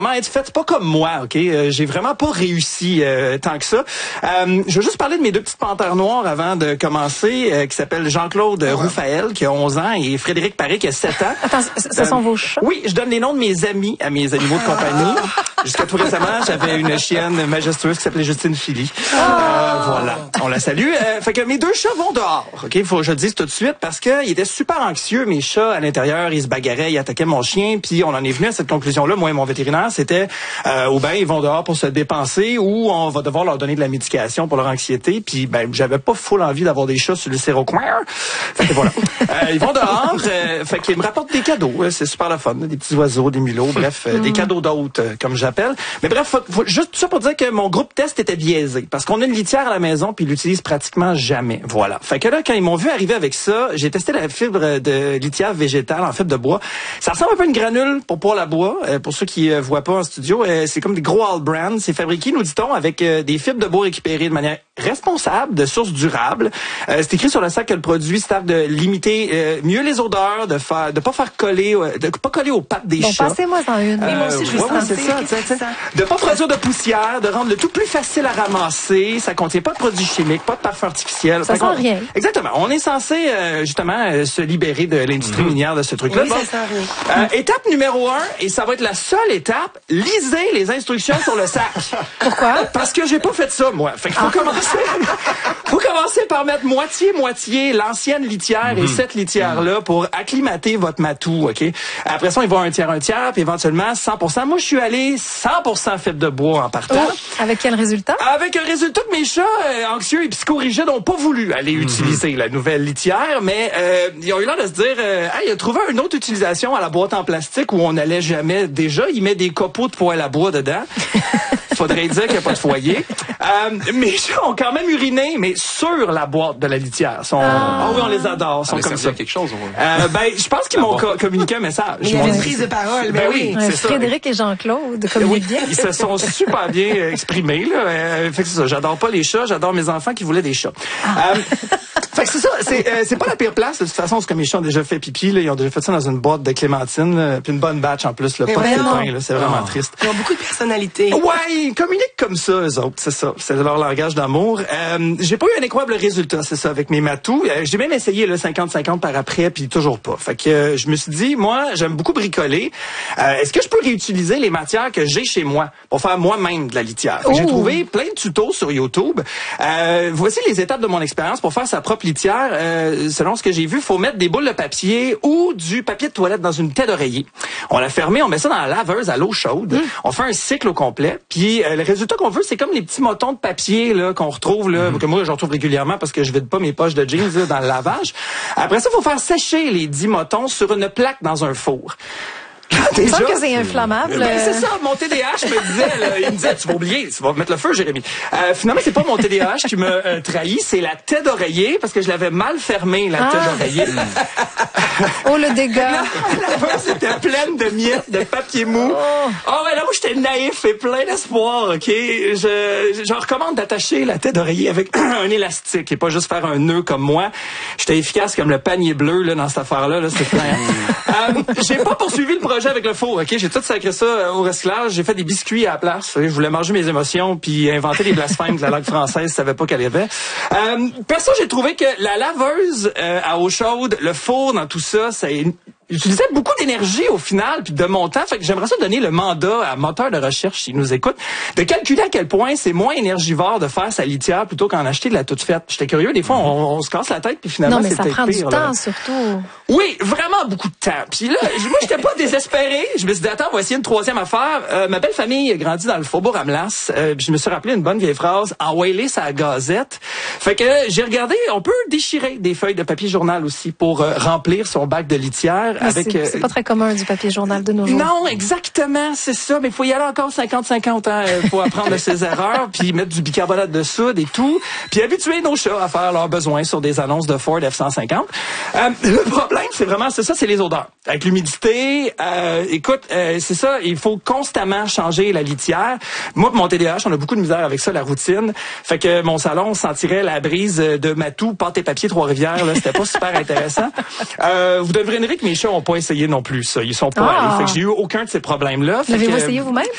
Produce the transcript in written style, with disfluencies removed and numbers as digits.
être faite pas comme moi, OK? J'ai vraiment pas réussi tant que ça. Je veux juste parler de mes deux petites panthères noires avant de commencer, qui s'appellent Jean-Claude Roufaël, qui a 11 ans, et Frédéric Paré, qui a 7 ans. Attends, ce sont vos chats? Oui, je donne les noms de mes amis à mes animaux de compagnie. Jusqu'à tout récemment, j'avais une chienne majestueuse qui s'appelait Justine Philly. Voilà, on la salue. Fait que mes deux chats vont dehors, OK? Faut que je le dise tout de suite, parce que ils étaient super anxieux, mes chats, à l'intérieur, ils se bagarraient, ils attaquaient mon chien, puis on en est venu à cette conclusion-là, moi et mon vétérinaire, c'était ou ben ils vont dehors pour se dépenser, ou on va devoir leur donner de la médication pour leur anxiété, puis ben j'avais pas full envie d'avoir des chats sur le sérocoin. Fait que voilà. Ils vont dehors, fait qu'ils me rapportent des cadeaux, c'est super le fun, des petits oiseaux, des mulots, bref, des cadeaux d'hôtes, comme j'appelle. Mais bref, faut juste ça pour dire que mon groupe test était biaisé, parce qu'on a une litière à la maison, puis ils l'utilisent pratiquement jamais. Voilà. Fait que là, quand ils m'ont vu arriver avec ça, j'ai testé la fibre de litière végétale en fibre de bois. Ça ressemble un peu à une granule pour poêle à bois. Pour ceux qui voient pas en studio, c'est comme des gros all brands. C'est fabriqué, nous dit-on, avec des fibres de bois récupérées de manière responsable, de sources durables. C'est écrit sur le sac que le produit sert de limiter mieux les odeurs, de pas coller aux pattes des chats. Passez-moi en une. Moi aussi, je veux c'est ça. De pas produire de poussière, de rendre le tout plus facile à ramasser. Ça contient pas de produits chimiques, pas de parfum artificiel. Ça sent rien. Exactement. On est censé justement se libérer de l'industrie minière de ce truc-là. Oui, ça sent rien. Étape numéro 1, et ça va être la seule étape, lisez les instructions sur le sac. Pourquoi? Parce que j'ai pas fait ça, moi. Fait qu'il faut commencer par mettre moitié l'ancienne litière et cette litière-là pour acclimater votre matou, OK? Après ça, il va un tiers, puis éventuellement 100%. Moi, je suis allé 100% fibre de bois en partant. Avec quel résultat? Avec un résultat que mes chats anxieux et psychorigides n'ont pas voulu aller utiliser la nouvelle litière, mais ils ont eu l'air de se dire hey, il a trouvé une autre utilisation à la boîte en plastique où on n'allait jamais. Déjà, il met des copeaux de poêle à bois dedans. Faudrait dire qu'il n'y a pas de foyer. Mes chats ont quand même uriné, mais sur la boîte de la litière. Oui, on les adore. Sont comme ça. Quelque chose, je pense qu'ils m'ont communiqué un message. Il y a une prise de parole. Ben oui, c'est ça. Frédéric et Jean-Claude communiquent bien. Ils se sont super bien exprimés. Là. Fait que c'est ça. J'adore pas les chats, j'adore mes enfants qui voulaient des chats. Fait que c'est ça. C'est pas la pire place. De toute façon, c'est comme mes chats ont déjà fait pipi. Là. Ils ont déjà fait ça dans une boîte de clémentine, puis une bonne batch en plus. Là, pas de pépins. C'est vraiment triste. Ils ont beaucoup de personnalité. Ouais, ils communiquent comme ça, eux autres. C'est ça. C'est leur langage d'amour. J'ai pas eu un incroyable résultat, c'est ça, avec mes matous. J'ai même essayé le 50-50 par après, puis toujours pas. Fait que je me suis dit, moi, j'aime beaucoup bricoler. Est-ce que je peux réutiliser les matières que j'ai chez moi pour faire moi-même de la litière? J'ai trouvé plein de tutos sur YouTube. Voici les étapes de mon expérience pour faire sa propre litière. Selon ce que j'ai vu, il faut mettre des boules de papier ou du papier de toilette dans une tête d'oreiller. On la ferme, on met ça dans la laveuse à l'eau chaude. On fait un cycle au complet. Puis le résultat qu'on veut, c'est comme les petits motons de papier là qu'on retrouve là, que moi je retrouve régulièrement parce que je vide pas mes poches de jeans là, dans le lavage. Après ça, il faut faire sécher les 10 motons sur une plaque dans un four. Il me semble que c'est inflammable. Ben, c'est ça, mon TDAH me disait, là, il me disait, tu vas oublier, tu vas mettre le feu, Jérémy. Finalement, c'est pas mon TDAH qui m'a trahi, c'est la tête d'oreiller, parce que je l'avais mal fermée, la tête d'oreiller. Oh, le dégât! La c'était pleine de miettes, de papier mou. Ouais, là, moi, j'étais naïf et plein d'espoir, OK? Je recommande d'attacher la tête d'oreiller avec un élastique et pas juste faire un nœud comme moi. J'étais efficace comme le panier bleu, là, dans cette affaire-là, c'est clair. J'ai pas poursuivi le projet avec le four, OK? J'ai tout sacré ça au recyclage. J'ai fait des biscuits à la place. Je voulais manger mes émotions puis inventer des blasphèmes de la langue française. Je savais pas qu'elle y avait. Perso, j'ai trouvé que la laveuse à eau chaude, le four dans tout ça, j'utilisais beaucoup d'énergie au final puis de mon temps. Fait que j'aimerais ça donner le mandat à moteur de recherche s'il nous écoute de calculer à quel point c'est moins énergivore de faire sa litière plutôt qu'en acheter de la toute faite. J'étais curieux, des fois on se casse la tête puis finalement c'est peut-être pire. Non, mais ça prend du temps surtout. Oui, vraiment beaucoup de temps. Puis là, moi j'étais pas désespéré. Je me suis dit attends, on va essayer une troisième affaire. Ma belle famille a grandi dans le faubourg Amelas. Je me suis rappelé une bonne vieille phrase envoyer sa gazette. Fait que j'ai regardé, on peut déchirer des feuilles de papier journal aussi pour remplir son bac de litière. C'est pas très commun du papier journal de nos jours. Non, exactement, c'est ça. Mais il faut y aller encore 50-50 ans pour apprendre de ses erreurs, puis mettre du bicarbonate de soude et tout, puis habituer nos chats à faire leurs besoins sur des annonces de Ford F-150. Le problème, c'est les odeurs. Avec l'humidité, écoute, c'est ça, il faut constamment changer la litière. Moi, mon TDAH, on a beaucoup de misère avec ça, la routine. Fait que mon salon sentirait la brise de matou, pâte et papier Trois-Rivières. Là, c'était pas super intéressant. Vous devinez que mes chats n'ont pas essayé non plus ça. Ils sont pas allés. Fait que j'ai eu aucun de ces problèmes-là. L'avez-vous essayé vous-même?